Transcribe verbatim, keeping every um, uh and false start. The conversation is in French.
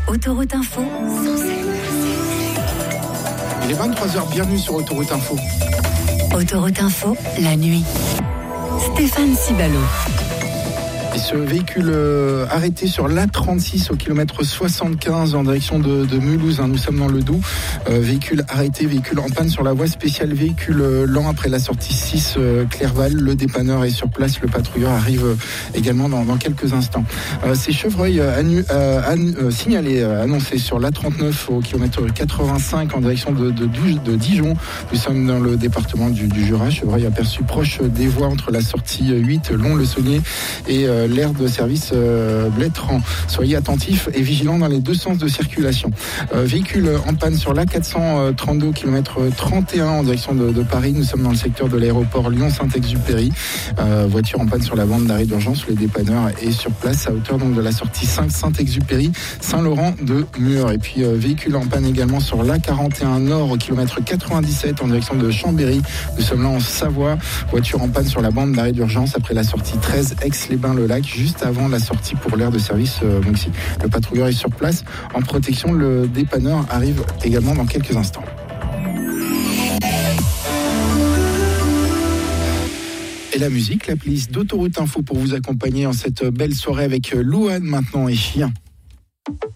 Autoroute Info. Il est vingt-trois heures, bienvenue sur Autoroute Info. Autoroute Info, la nuit. Stéphane Cibalo. Et ce véhicule euh, arrêté sur l'A trente-six au kilomètre soixante-quinze en direction de, de Mulhouse, hein, nous sommes dans le Doubs. Euh, véhicule arrêté, véhicule en panne sur la voie spéciale, véhicule euh, lent après la sortie six euh, Clerval. Le dépanneur est sur place, le patrouilleur arrive euh, également dans, dans quelques instants. Euh, ces chevreuils euh, annu, euh, an, euh, signalés, euh, annoncés sur l'A trente-neuf au kilomètre quatre-vingt-cinq en direction de, de, de Dijon. Nous sommes dans le département du, du Jura. Chevreuil aperçu proche des voies entre la sortie huit Lons-le-Saunier et euh, l'aire de service euh, Blétran. Soyez attentifs et vigilants dans les deux sens de circulation. Euh, véhicule en panne sur l'A quatre cent trente-deux au kilomètre trente et un en direction de, de Paris. Nous sommes dans le secteur de l'aéroport Lyon-Saint-Exupéry. Euh, voiture en panne sur la bande d'arrêt d'urgence. Le dépanneur est sur place à hauteur donc de la sortie cinq Saint-Exupéry, Saint-Laurent de Mur. Et puis euh, véhicule en panne également sur l'A quarante et un Nord au kilomètre quatre-vingt-dix-sept en direction de Chambéry. Nous sommes là en Savoie. Voiture en panne sur la bande d'arrêt d'urgence après la sortie treize Aix-les-Bains-le-Lac, juste avant la sortie pour l'aire de service euh, Monxy. Le patrouilleur est sur place en protection. Le dépanneur arrive également dans quelques instants. Et la musique, la playlist d'Autoroute Info pour vous accompagner en cette belle soirée avec Louane maintenant et Chien.